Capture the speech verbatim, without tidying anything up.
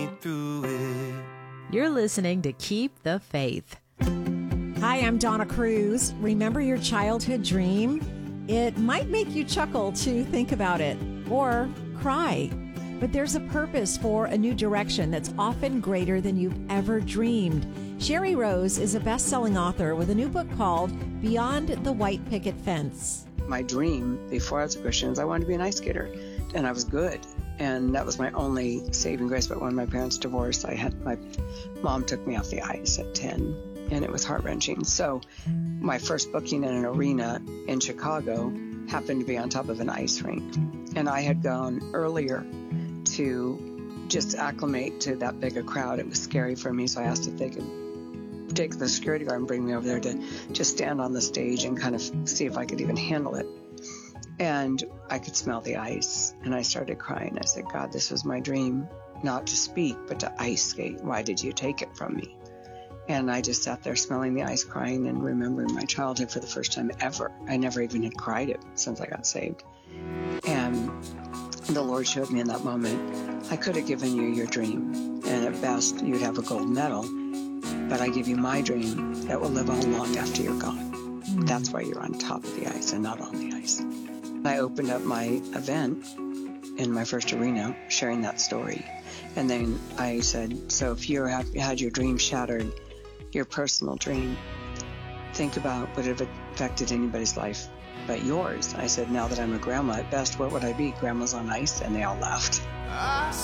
me through it. You're listening to Keep the Faith. Hi, I'm Donna Cruz. Remember your childhood dream? It might make you chuckle to think about it or cry, but there's a purpose for a new direction that's often greater than you've ever dreamed. Sherry Rose is a best-selling author with a new book called Beyond the White Picket Fence. My dream before I was a Christian is I wanted to be an ice skater, and I was good. And that was my only saving grace. But when my parents divorced, I had my mom took me off the ice at ten, and it was heart-wrenching. So my first booking in an arena in Chicago happened to be on top of an ice rink. And I had gone earlier to just acclimate to that big a crowd. It was scary for me, so I asked if they could take the security guard and bring me over there to just stand on the stage and kind of see if I could even handle it. And I could smell the ice, and I started crying. I said, God, this was my dream, not to speak, but to ice skate. Why did you take it from me? And I just sat there smelling the ice, crying, and remembering my childhood for the first time ever. I never even had cried it since I got saved. And the Lord showed me in that moment, I could have given you your dream, and at best you'd have a gold medal, but I give you my dream that will live on long after you're gone. That's why you're on top of the ice and not on the ice. I opened up my event in my first arena, sharing that story. And then I said, so if you had your dream shattered, your personal dream, think about would it have affected anybody's life but yours. I said, now that I'm a grandma, at best, what would I be? Grandma's on ice? And they all laughed. I